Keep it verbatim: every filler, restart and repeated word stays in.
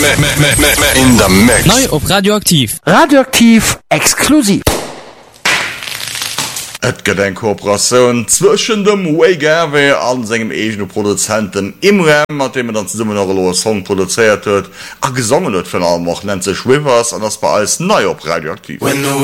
In der Mix. Neu op Radioaktiv. Radioaktiv exklusiv. Et gët eng Kooperationun zwischen dem Waygarwe an segem egene Produzenten Imre, mat dem dann summmen eure Song produziert huet, a gesungen huet vun allem noch nennt sech Rivers an das bei alles neu op Radioaktiv.